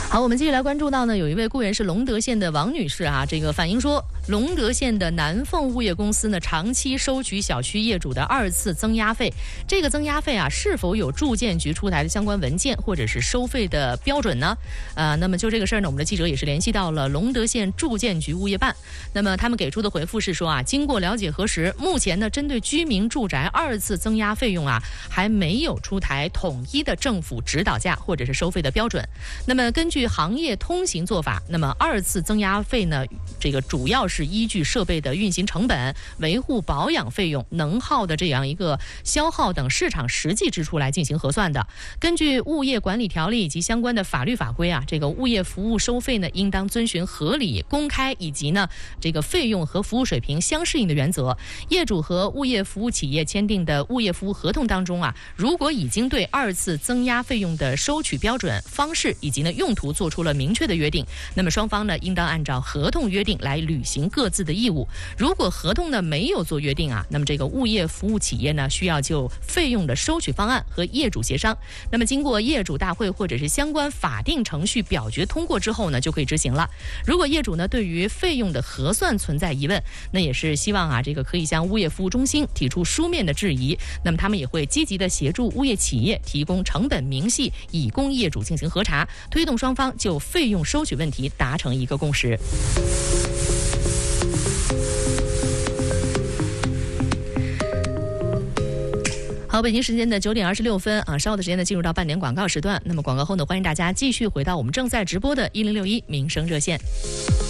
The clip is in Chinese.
好，我们继续来关注到呢，有一位雇员是龙德县的王女士啊，这个反映说，龙德县的南凤物业公司呢，长期收取小区业主的2次增压费。这个增压费啊，是否有住建局出台的相关文件或者是收费的标准呢？那么就这个事儿呢，我们的记者也是联系到了龙德县住建局物业办。那么他们给出的回复是说啊，经过了解核实，目前呢，针对居民住宅2次增压费用啊，还没有出台统一的政府指导价或者是收费的标准。那么根据行业通行做法，那么2次增压费呢，这个主要是依据设备的运行成本、维护保养费用、能耗的这样一个消耗等市场实际支出来进行核算的。根据物业管理条例以及相关的法律法规啊，这个物业服务收费呢，应当遵循合理、公开以及呢这个费用和服务水平相适应的原则。业主和物业服务企业签订的物业服务合同当中啊，如果已经对2次增压费用的收取标准、方式以及呢用途做出了明确的约定，那么双方呢应当按照合同约定来履行各自的义务。如果合同呢没有做约定啊，那么这个物业服务企业呢需要就费用的收取方案和业主协商。那么经过业主大会或者是相关法定程序表决通过之后呢，就可以执行了。如果业主呢对于费用的核算存在疑问，那也是希望啊这个可以向物业服务中心提出书面的质疑。那么他们也会积极的协助物业企业提供成本明细，以供业主进行核查，推动双方就费用收取问题达成一个共识。好，北京时间的9点26分啊，稍后的时间呢进入到半点广告时段。那么广告后呢，欢迎大家继续回到我们正在直播的1061民生热线。